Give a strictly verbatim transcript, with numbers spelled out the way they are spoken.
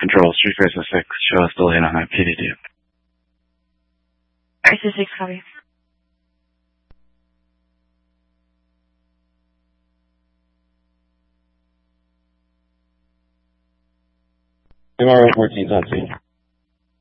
Control, Street Racer six, show us delay on I P D D. Racer six, copy. M R O fourteen, on scene.